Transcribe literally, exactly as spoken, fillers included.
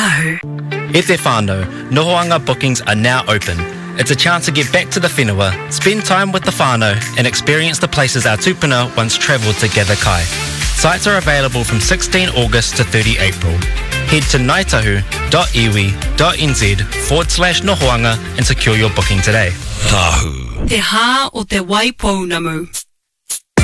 Tahu. E te whānau, Nohoanga bookings are now open. It's a chance to get back to the whenua, spend time with the whānau and experience the places our tupuna once travelled to gather kai. Sites are available from sixteenth August to thirtieth April. Head to ngaitahu.iwi.nz forward slash Nohoanga and secure your booking today. Tahu. Te hā o te Waipounamu.